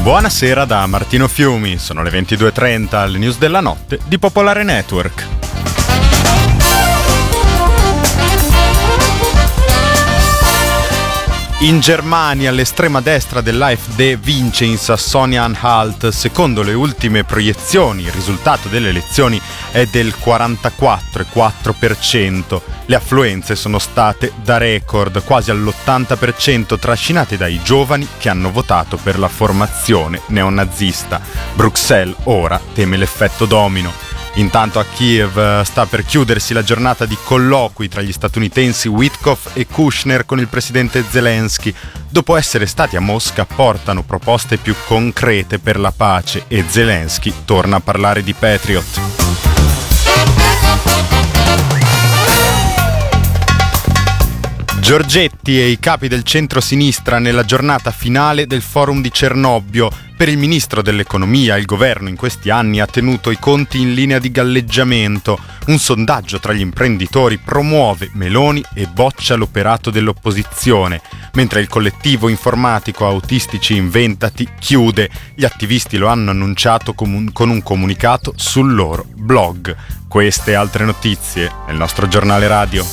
Buonasera da Martino Fiumi, sono le 22:30 alle news della notte di Popolare Network. In Germania l'estrema destra dell'AfD vince in Sassonia-Anhalt. Secondo le ultime proiezioni il risultato delle elezioni è del 44,4%. Le affluenze sono state da record, quasi all'80%, trascinate dai giovani che hanno votato per la formazione neonazista. Bruxelles ora teme l'effetto domino. Intanto a Kiev sta per chiudersi la giornata di colloqui tra gli statunitensi Witkoff e Kushner con il presidente Zelensky. Dopo essere stati a Mosca portano proposte più concrete per la pace e Zelensky torna a parlare di Patriot. Giorgetti e i capi del centro-sinistra nella giornata finale del forum di Cernobbio. Per il ministro dell'economia, il governo in questi anni ha tenuto i conti in linea di galleggiamento. Un sondaggio tra gli imprenditori promuove Meloni e boccia l'operato dell'opposizione, mentre il collettivo informatico Autistici Inventati chiude. Gli attivisti lo hanno annunciato con un comunicato sul loro blog. Queste e altre notizie nel nostro giornale radio.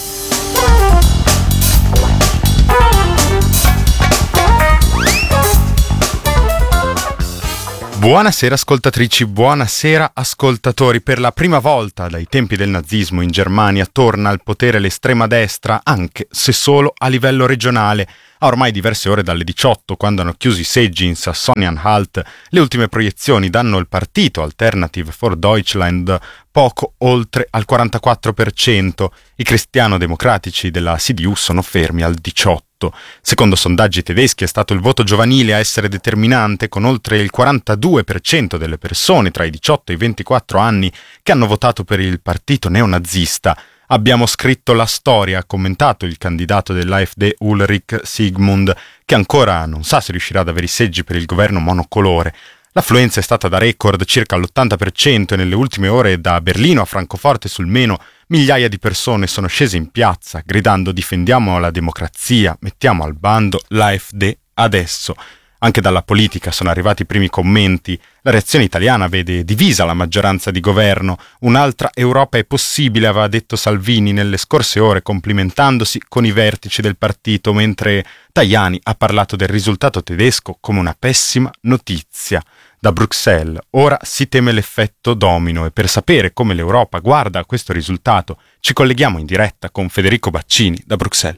Buonasera ascoltatrici, buonasera ascoltatori. Per la prima volta dai tempi del nazismo in Germania torna al potere l'estrema destra, anche se solo a livello regionale. A ormai diverse ore dalle 18, quando hanno chiuso i seggi in Sassonia-Anhalt, le ultime proiezioni danno il partito Alternative for Deutschland poco oltre al 44%. I cristiano-democratici della CDU sono fermi al 18%. Secondo sondaggi tedeschi è stato il voto giovanile a essere determinante, con oltre il 42% delle persone tra i 18 e i 24 anni che hanno votato per il partito neonazista. Abbiamo scritto la storia, ha commentato il candidato dell'AfD Ulrich Siegmund, che ancora non sa se riuscirà ad avere i seggi per il governo monocolore. L'affluenza è stata da record, circa l'80%, e nelle ultime ore da Berlino a Francoforte sul Meno migliaia di persone sono scese in piazza gridando «Difendiamo la democrazia, mettiamo al bando l'AfD adesso». Anche dalla politica sono arrivati i primi commenti. La reazione italiana vede divisa la maggioranza di governo. Un'altra Europa è possibile, aveva detto Salvini nelle scorse ore, complimentandosi con i vertici del partito, mentre Tajani ha parlato del risultato tedesco come una pessima notizia. Da Bruxelles ora si teme l'effetto domino, e per sapere come l'Europa guarda a questo risultato ci colleghiamo in diretta con Federico Baccini da Bruxelles.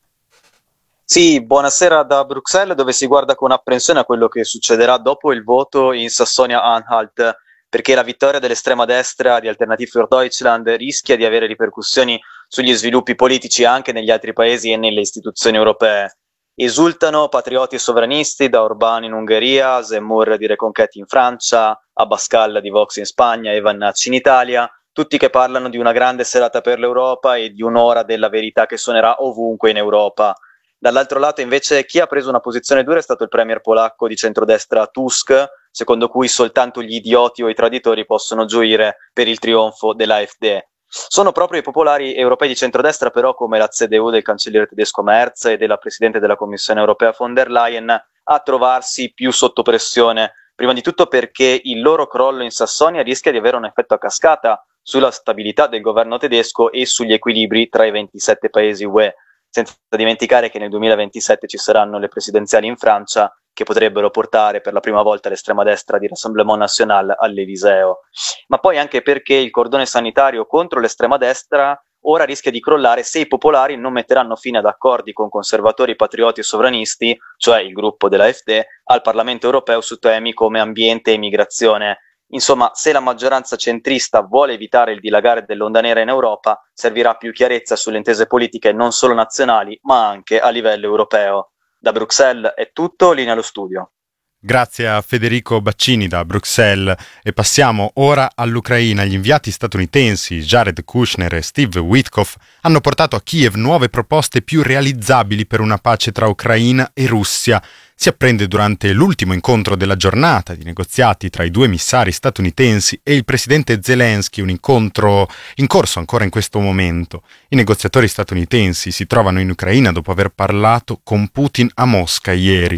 Sì, buonasera da Bruxelles, dove si guarda con apprensione a quello che succederà dopo il voto in Sassonia-Anhalt, perché la vittoria dell'estrema destra di Alternative for Deutschland rischia di avere ripercussioni sugli sviluppi politici anche negli altri paesi e nelle istituzioni europee. Esultano patrioti e sovranisti, da Orbán in Ungheria, Zemmour di Reconquête in Francia, Abascal di Vox in Spagna e Vannacci in Italia, tutti che parlano di una grande serata per l'Europa e di un'ora della verità che suonerà ovunque in Europa. Dall'altro lato invece chi ha preso una posizione dura è stato il premier polacco di centrodestra Tusk, secondo cui soltanto gli idioti o i traditori possono gioire per il trionfo dell'AfD. Sono proprio i popolari europei di centrodestra però, come la CDU del cancelliere tedesco Merz e della presidente della Commissione europea von der Leyen, a trovarsi più sotto pressione, prima di tutto perché il loro crollo in Sassonia rischia di avere un effetto a cascata sulla stabilità del governo tedesco e sugli equilibri tra i 27 paesi UE. Senza dimenticare che nel 2027 ci saranno le presidenziali in Francia, che potrebbero portare per la prima volta l'estrema destra di Rassemblement National all'Eliseo. Ma poi anche perché il cordone sanitario contro l'estrema destra ora rischia di crollare se i popolari non metteranno fine ad accordi con conservatori, patrioti e sovranisti, cioè il gruppo dell'AfD, al Parlamento europeo su temi come ambiente e immigrazione. Insomma, se la maggioranza centrista vuole evitare il dilagare dell'onda nera in Europa, servirà più chiarezza sulle intese politiche non solo nazionali, ma anche a livello europeo. Da Bruxelles è tutto, linea allo studio. Grazie a Federico Baccini da Bruxelles, e passiamo ora all'Ucraina. Gli inviati statunitensi Jared Kushner e Steve Witkoff hanno portato a Kiev nuove proposte più realizzabili per una pace tra Ucraina e Russia. Si apprende durante l'ultimo incontro della giornata di negoziati tra i due emissari statunitensi e il presidente Zelensky, un incontro in corso ancora in questo momento. I negoziatori statunitensi si trovano in Ucraina dopo aver parlato con Putin a Mosca ieri.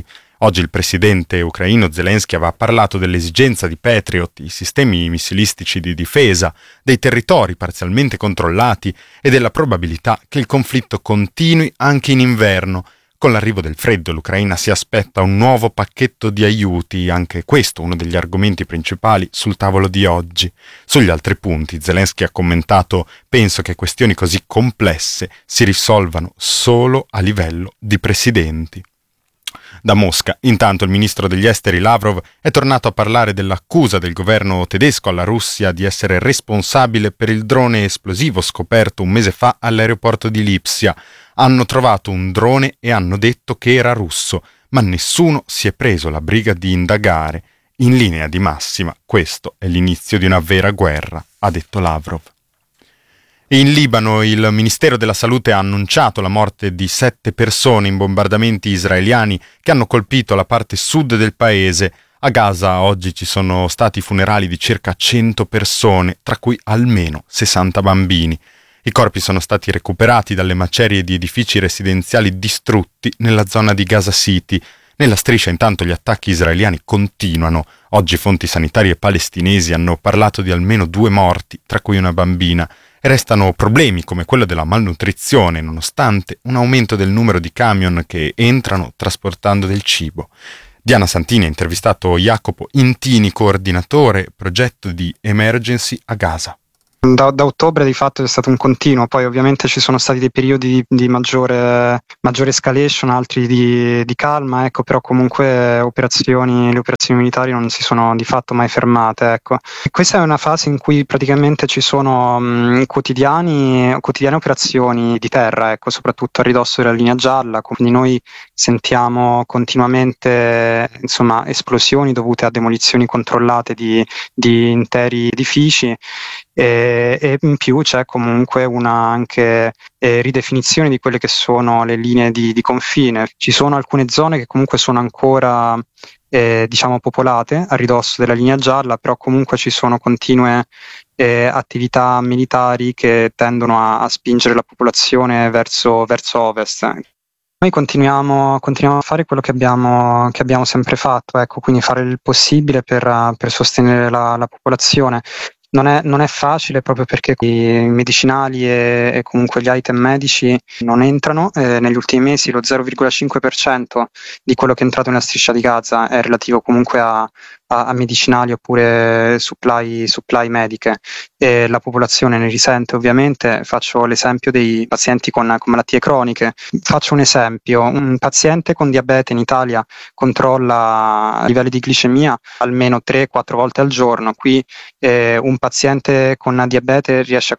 Oggi il presidente ucraino Zelensky aveva parlato dell'esigenza di Patriot, i sistemi missilistici di difesa, dei territori parzialmente controllati e della probabilità che il conflitto continui anche in inverno. Con l'arrivo del freddo l'Ucraina si aspetta un nuovo pacchetto di aiuti, anche questo uno degli argomenti principali sul tavolo di oggi. Sugli altri punti Zelensky ha commentato: penso che questioni così complesse si risolvano solo a livello di presidenti. Da Mosca, intanto, il ministro degli esteri Lavrov è tornato a parlare dell'accusa del governo tedesco alla Russia di essere responsabile per il drone esplosivo scoperto un mese fa all'aeroporto di Lipsia. Hanno trovato un drone e hanno detto che era russo, ma nessuno si è preso la briga di indagare. In linea di massima, questo è l'inizio di una vera guerra, ha detto Lavrov. In Libano il Ministero della Salute ha annunciato la morte di 7 persone in bombardamenti israeliani che hanno colpito la parte sud del paese. A Gaza oggi ci sono stati funerali di circa 100 persone, tra cui almeno 60 bambini. I corpi sono stati recuperati dalle macerie di edifici residenziali distrutti nella zona di Gaza City. Nella striscia intanto gli attacchi israeliani continuano. Oggi fonti sanitarie palestinesi hanno parlato di almeno 2 morti, tra cui una bambina. Restano problemi come quello della malnutrizione, nonostante un aumento del numero di camion che entrano trasportando del cibo. Diana Santini ha intervistato Jacopo Intini, coordinatore progetto di Emergency a Gaza. Da ottobre di fatto è stato un continuo, poi ovviamente ci sono stati dei periodi di maggiore escalation, altri di calma, ecco, però comunque le operazioni militari non si sono di fatto mai fermate, ecco. E questa è una fase in cui praticamente ci sono quotidiane operazioni di terra, ecco, soprattutto a ridosso della linea gialla, quindi noi sentiamo continuamente esplosioni dovute a demolizioni controllate di interi edifici. E in più c'è comunque una anche ridefinizione di quelle che sono le linee di confine. Ci sono alcune zone che comunque sono ancora popolate a ridosso della linea gialla, però comunque ci sono continue attività militari che tendono a spingere la popolazione verso ovest. Noi continuiamo a fare quello che abbiamo sempre fatto, ecco, quindi fare il possibile per sostenere la popolazione. Non è facile proprio perché i medicinali e comunque gli item medici non entrano. Negli ultimi mesi lo 0,5% di quello che è entrato nella striscia di Gaza è relativo comunque a medicinali oppure supply mediche, e la popolazione ne risente ovviamente. Faccio l'esempio dei pazienti con malattie croniche. Faccio un esempio: un paziente con diabete in Italia controlla i livelli di glicemia almeno 3-4 volte al giorno. Qui un paziente con diabete riesce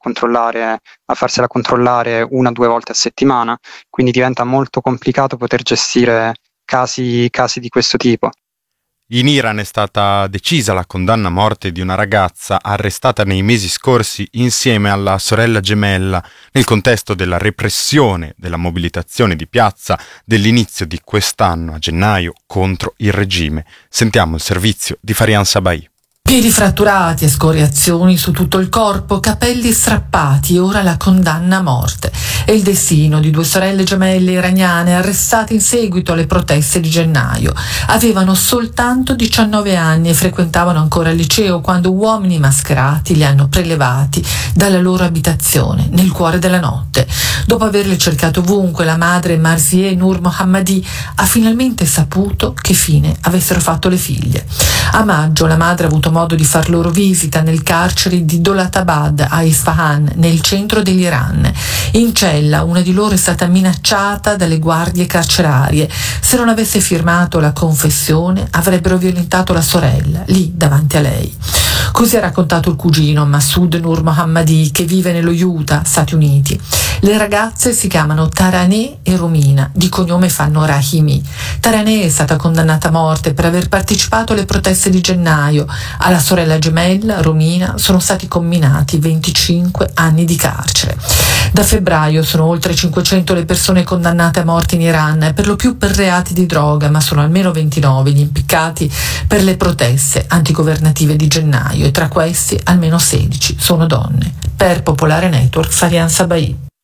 a farsela controllare 1-2 volte a settimana, quindi diventa molto complicato poter gestire casi di questo tipo. In Iran è stata decisa la condanna a morte di una ragazza arrestata nei mesi scorsi insieme alla sorella gemella nel contesto della repressione della mobilitazione di piazza dell'inizio di quest'anno a gennaio contro il regime. Sentiamo il servizio di Farian Sabai. Piedi fratturati, escoriazioni su tutto il corpo, capelli strappati, ora la condanna a morte. È il destino di 2 sorelle gemelle iraniane arrestate in seguito alle proteste di gennaio. Avevano soltanto 19 anni e frequentavano ancora il liceo quando uomini mascherati li hanno prelevati dalla loro abitazione nel cuore della notte. Dopo averle cercato ovunque, la madre Marzieh Nur Mohammadi ha finalmente saputo che fine avessero fatto le figlie. A maggio la madre ha avuto modo di far loro visita nel carcere di Dolatabad a Isfahan, nel centro dell'Iran. In cella una di loro è stata minacciata dalle guardie carcerarie. Se non avesse firmato la confessione avrebbero violentato la sorella, lì davanti a lei. Così ha raccontato il cugino Massoud Nur Mohammadi, che vive nello Utah, Stati Uniti. Le ragazze si chiamano Taraneh e Romina, di cognome fanno Rahimi. Taraneh è stata condannata a morte per aver partecipato alle proteste di gennaio. Alla sorella gemella, Romina, sono stati comminati 25 anni di carcere. Da febbraio sono oltre 500 le persone condannate a morte in Iran, per lo più per reati di droga, ma sono almeno 29 gli impiccati per le proteste antigovernative di gennaio, e tra questi almeno 16 sono donne. Per Popolare Network, Farian Sabai.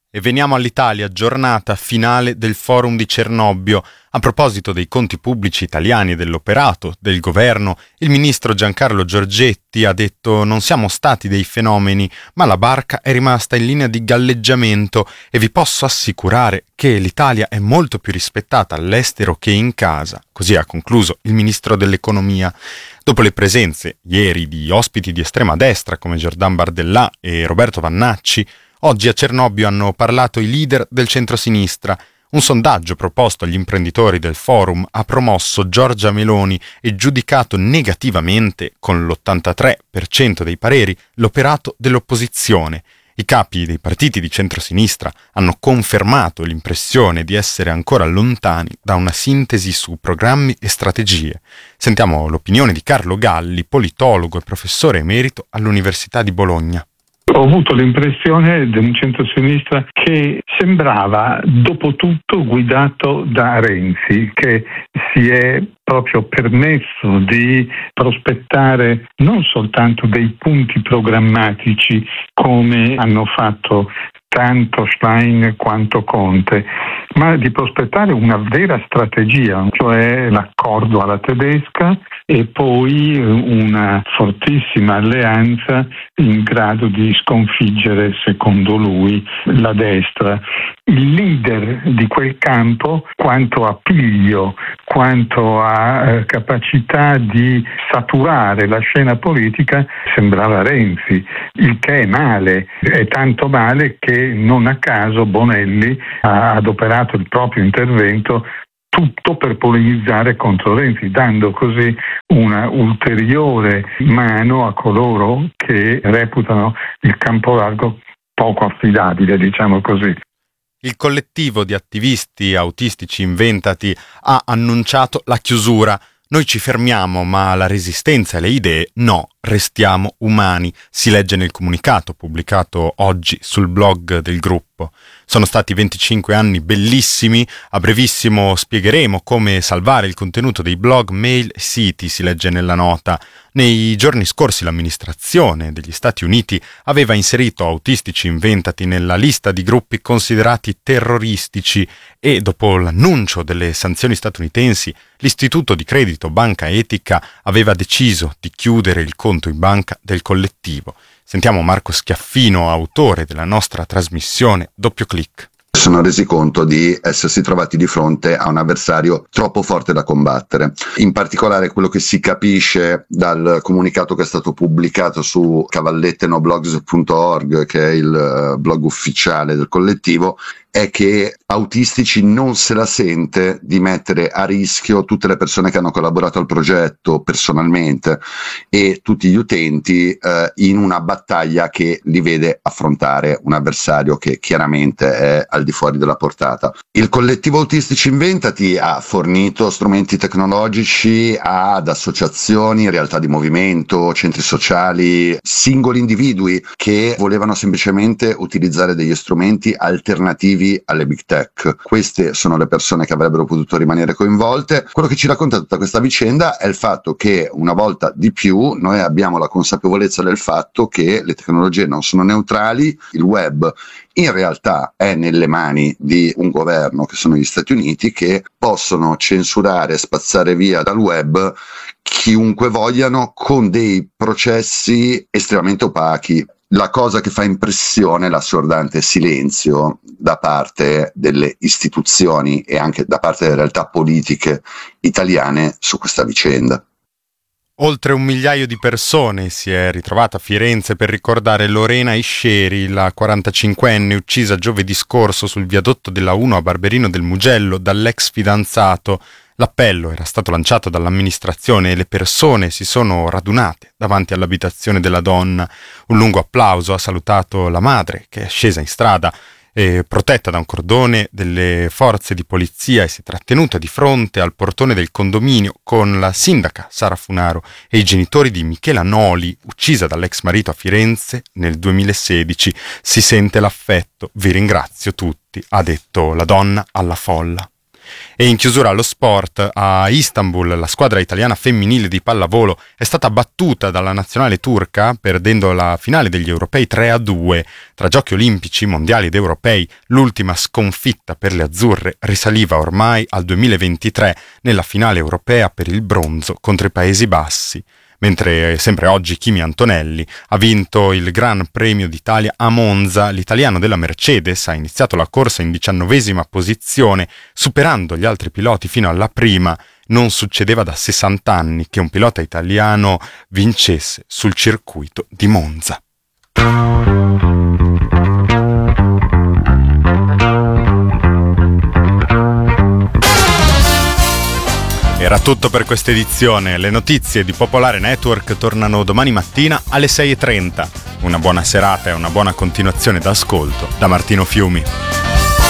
E veniamo all'Italia, giornata finale del Forum di Cernobbio. A proposito dei conti pubblici italiani e dell'operato del governo, il ministro Giancarlo Giorgetti ha detto: non siamo stati dei fenomeni, ma la barca è rimasta in linea di galleggiamento e vi posso assicurare che l'Italia è molto più rispettata all'estero che in casa. Così ha concluso il ministro dell'economia. Dopo le presenze ieri di ospiti di estrema destra come Jordan Bardella e Roberto Vannacci, oggi a Cernobbio hanno parlato i leader del centro-sinistra. Un sondaggio proposto agli imprenditori del forum ha promosso Giorgia Meloni e giudicato negativamente, con l'83% dei pareri, l'operato dell'opposizione. I capi dei partiti di centro-sinistra hanno confermato l'impressione di essere ancora lontani da una sintesi su programmi e strategie. Sentiamo l'opinione di Carlo Galli, politologo e professore emerito all'Università di Bologna. Ho avuto l'impressione di un centro-sinistra che sembrava, dopo tutto, guidato da Renzi, che si è proprio permesso di prospettare non soltanto dei punti programmatici come hanno fatto tanto Schlein quanto Conte, ma di prospettare una vera strategia, cioè l'accordo alla tedesca e poi una fortissima alleanza in grado di sconfiggere, secondo lui, la destra. Il leader di quel campo, quanto a piglio, quanto a capacità di saturare la scena politica, sembrava Renzi, il che è male, è tanto male che non a caso Bonelli ha adoperato il proprio intervento tutto per polemizzare contro Renzi, dando così una ulteriore mano a coloro che reputano il campo largo poco affidabile, diciamo così. Il collettivo di attivisti autistici inventati ha annunciato la chiusura. Noi ci fermiamo, ma la resistenza e le idee no, restiamo umani, si legge nel comunicato pubblicato oggi sul blog del gruppo. Sono stati 25 anni bellissimi, a brevissimo spiegheremo come salvare il contenuto dei blog, mail e siti, si legge nella nota. Nei giorni scorsi l'amministrazione degli Stati Uniti aveva inserito autistici inventati nella lista di gruppi considerati terroristici e dopo l'annuncio delle sanzioni statunitensi l'istituto di credito Banca Etica aveva deciso di chiudere il conto in banca del collettivo. Sentiamo Marco Schiaffino, autore della nostra trasmissione Doppio Clic. Sono resi conto di essersi trovati di fronte a un avversario troppo forte da combattere. In particolare quello che si capisce dal comunicato che è stato pubblicato su cavallettenoblogs.org, che è il blog ufficiale del collettivo, è che Autistici non se la sente di mettere a rischio tutte le persone che hanno collaborato al progetto personalmente e tutti gli utenti in una battaglia che li vede affrontare un avversario che chiaramente è al di fuori della portata. Il collettivo Autistici Inventati ha fornito strumenti tecnologici ad associazioni, realtà di movimento, centri sociali, singoli individui che volevano semplicemente utilizzare degli strumenti alternativi alle big tech. Queste sono le persone che avrebbero potuto rimanere coinvolte. Quello che ci racconta tutta questa vicenda è il fatto che una volta di più noi abbiamo la consapevolezza del fatto che le tecnologie non sono neutrali, il web in realtà è nelle mani di un governo che sono gli Stati Uniti, che possono censurare e spazzare via dal web chiunque vogliano con dei processi estremamente opachi. La cosa che fa impressione è l'assordante silenzio da parte delle istituzioni e anche da parte delle realtà politiche italiane su questa vicenda. Oltre 1 migliaio di persone si è ritrovata a Firenze per ricordare Lorena Isceri, la 45enne uccisa giovedì scorso sul viadotto della 1 a Barberino del Mugello dall'ex fidanzato. L'appello era stato lanciato dall'amministrazione e le persone si sono radunate davanti all'abitazione della donna. Un lungo applauso ha salutato la madre, che è scesa in strada protetta da un cordone delle forze di polizia, e si è trattenuta di fronte al portone del condominio con la sindaca Sara Funaro e i genitori di Michela Noli, uccisa dall'ex marito a Firenze nel 2016. Si sente l'affetto, vi ringrazio tutti, ha detto la donna alla folla. E in chiusura allo sport, a Istanbul la squadra italiana femminile di pallavolo è stata battuta dalla nazionale turca perdendo la finale degli europei 3-2. Tra giochi olimpici, mondiali ed europei, l'ultima sconfitta per le azzurre risaliva ormai al 2023 nella finale europea per il bronzo contro i Paesi Bassi. Mentre sempre oggi Kimi Antonelli ha vinto il Gran Premio d'Italia a Monza, l'italiano della Mercedes ha iniziato la corsa in 19ª posizione, superando gli altri piloti fino alla prima. Non succedeva da 60 anni che un pilota italiano vincesse sul circuito di Monza. Era tutto per questa edizione. Le notizie di Popolare Network tornano domani mattina alle 6:30. Una buona serata e una buona continuazione d'ascolto da Martino Fiumi.